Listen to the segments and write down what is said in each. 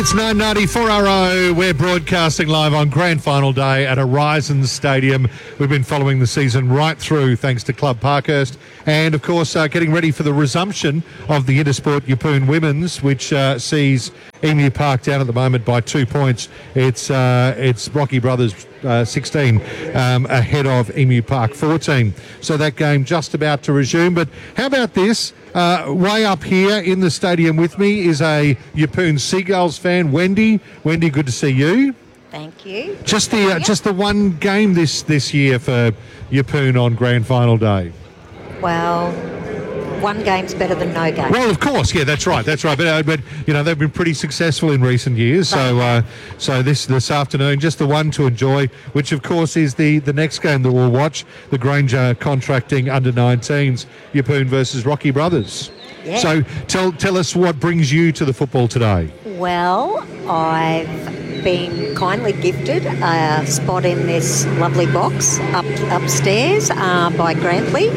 It's 9:90 4RO. We're broadcasting live on Grand Final Day at Horizon Stadium. We've been following the season right through thanks to Club Parkhurst and, of course, getting ready for the resumption of the Intersport Yeppoon Women's, which sees Emu Park down at the moment by 2 points. It's Rocky Brothers 16 ahead of Emu Park 14. So that game just about to resume. But how about this? Way up here in the stadium with me is a Yeppoon Seagulls fan, Wendy. Wendy, good to see you. Thank you. Just the one game this year for Yeppoon on Grand Final Day. Well, one game's better than no game. Well, of course, yeah, that's right. But you know, they've been pretty successful in recent years. So this afternoon, just the one to enjoy, which of course is the next game that we'll watch, the Granger Contracting Under-19s, Yeppoon versus Rocky Brothers. Yeah. So tell us what brings you to the football today. Well, I've been kindly gifted a spot in this lovely box upstairs by Grantley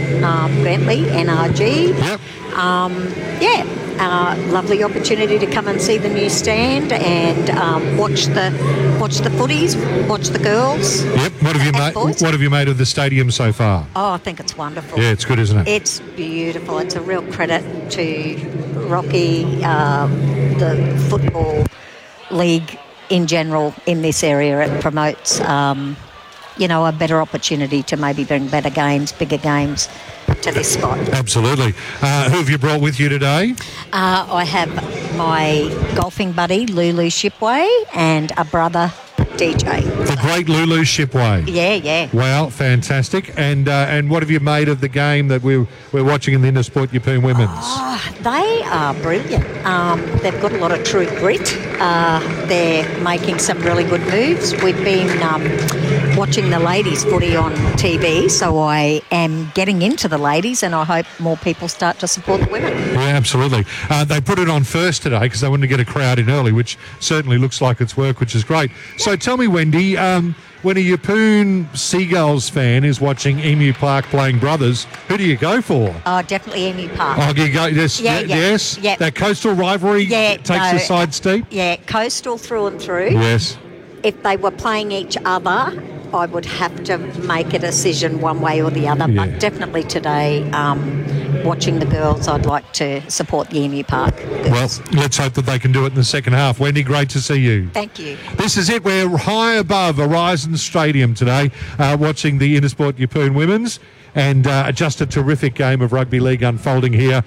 NRG. Yep. Lovely opportunity to come and see the new stand and watch the footies, watch the girls. Yep. What have you made of the stadium so far? Oh, I think it's wonderful. Yeah, it's good, isn't it? It's beautiful. It's a real credit to Rocky, the football league in general in this area. It promotes a better opportunity to maybe bring better games, bigger games to this spot. Absolutely. Who have you brought with you today? I have my golfing buddy, Lulu Shipway, and a brother, DJ. The great Lulu Shipway. Yeah. Wow, fantastic. And what have you made of the game that we're watching in the Intersport Yeppoon Women's? Oh, they are brilliant. They've got a lot of true grit. They're making some really good moves. We've been watching the ladies' footy on TV, so I am getting into the ladies, and I hope more people start to support the women. Yeah, absolutely. They put it on first today because they wanted to get a crowd in early, which certainly looks like it's worked, which is great. So tell me, Wendy, when a Yeppoon Seagulls fan is watching Emu Park playing Brothers, who do you go for? Oh, definitely Emu Park. Oh, you go, yes. Yeah. That coastal rivalry takes the side steep? Yeah, coastal through and through. Yes. If they were playing each other, I would have to make a decision one way or the other. Yeah. But definitely today, watching the girls, I'd like to support the Emu Park girls. Well, let's hope that they can do it in the second half. Wendy, great to see you. Thank you. This is it. We're high above Horizon Stadium today, watching the Intersport Yeppoon Women's. And just a terrific game of rugby league unfolding here.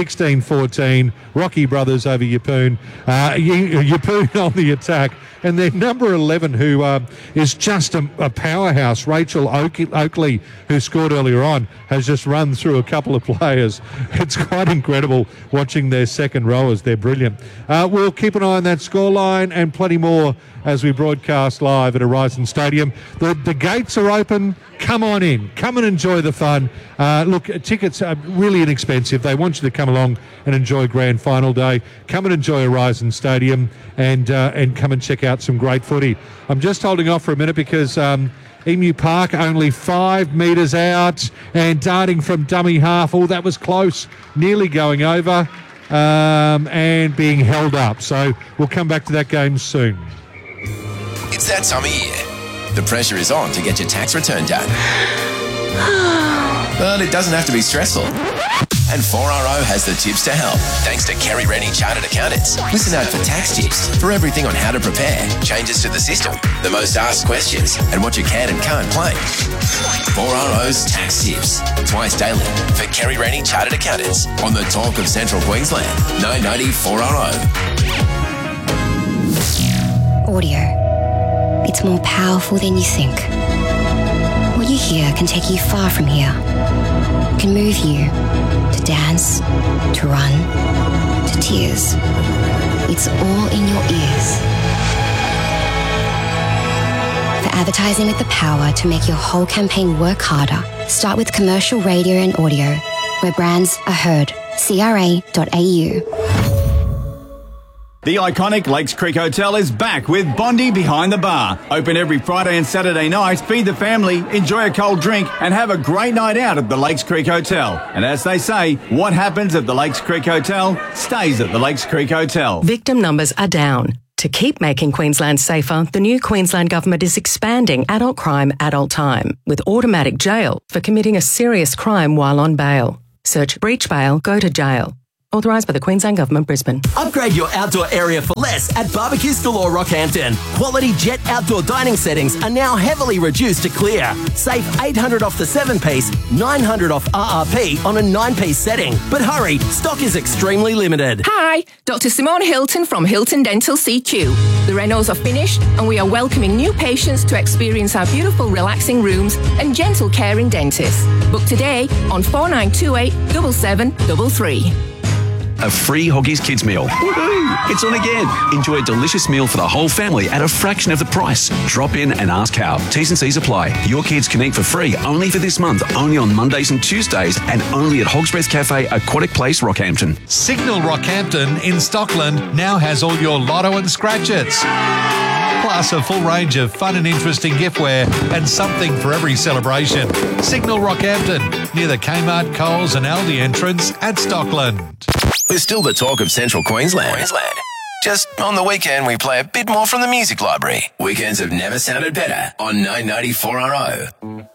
16-14, Rocky Brothers over Yeppoon. Yeppoon on the attack. And their number 11, who is just a powerhouse, Rachel Oakley, who scored earlier on, has just run through a couple of players. It's quite incredible watching their second rowers. They're brilliant. We'll keep an eye on that scoreline and plenty more as we broadcast live at Horizon Stadium. The gates are open. Come on in. Come and enjoy the fun. Look, tickets are really inexpensive. They want you to come along and enjoy Grand Final Day. Come and enjoy Horizon Stadium and come and check out some great footy. I'm just holding off for a minute because Emu Park only 5 metres out and darting from dummy half. Oh, that was close. Nearly going over and being held up. So we'll come back to that game soon. It's that time of year. The pressure is on to get your tax return done. But it doesn't have to be stressful. And 4RO has the tips to help, thanks to Kerry Rennie Chartered Accountants. Listen out for tax tips for everything on how to prepare, changes to the system, the most asked questions, and what you can and can't claim. 4RO's Tax Tips, twice daily for Kerry Rennie Chartered Accountants on the Talk of Central Queensland, 990 4RO. Audio. It's more powerful than you think. What you hear can take you far from here. It can move you to dance, to run, to tears. It's all in your ears. For advertising with the power to make your whole campaign work harder, start with commercial radio and audio, where brands are heard. CRA.au. The iconic Lakes Creek Hotel is back with Bondi Behind the Bar. Open every Friday and Saturday night, feed the family, enjoy a cold drink and have a great night out at the Lakes Creek Hotel. And as they say, what happens at the Lakes Creek Hotel stays at the Lakes Creek Hotel. Victim numbers are down. To keep making Queensland safer, the new Queensland Government is expanding adult crime, adult time, with automatic jail for committing a serious crime while on bail. Search breach bail, go to jail. Authorised by the Queensland Government, Brisbane. Upgrade your outdoor area for less at Barbecues Galore Rockhampton. Quality Jet outdoor dining settings are now heavily reduced to clear. Save $800 off the 7-piece, $900 off RRP on a 9-piece setting. But hurry, stock is extremely limited. Hi, Dr. Simone Hilton from Hilton Dental CQ. The renos are finished and we are welcoming new patients to experience our beautiful relaxing rooms and gentle caring dentists. Book today on 4928 7733. A free Hoggies Kids meal. Woohoo! It's on again. Enjoy a delicious meal for the whole family at a fraction of the price. Drop in and ask how. T's and C's apply. Your kids can eat for free only for this month, only on Mondays and Tuesdays, and only at Hog's Breath Cafe, Aquatic Place, Rockhampton. Signal Rockhampton in Stockland now has all your lotto and scratchers. Plus a full range of fun and interesting giftware and something for every celebration. Signal Rockhampton, near the Kmart, Coles and Aldi entrance at Stockland. We're still the talk of Central Queensland. Just on the weekend, we play a bit more from the music library. Weekends have never sounded better on 994RO.